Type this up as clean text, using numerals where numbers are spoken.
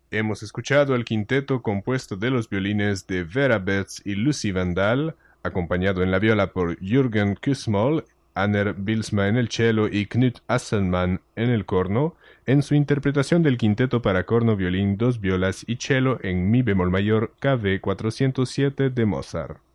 Hemos escuchado el quinteto compuesto de los violines de Vera Betts y Lucy Vandal, acompañado en la viola por Jürgen Kussmaul, Anner Bylsma en el cello y Knut Asselmann en el corno, en su interpretación del quinteto para corno, violín, dos violas y cello en mi bemol mayor KV 407 de Mozart.